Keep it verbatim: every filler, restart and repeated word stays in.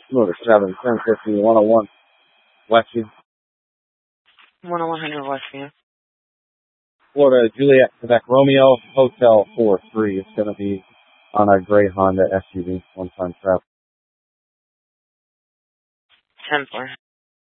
Motor seven, ten fifty, one oh one, Westview. one oh one hundred Westview. Florida, Juliet, Quebec, Romeo, Hotel four three. It's going to be on a gray Honda S U V, one-time trap. ten four.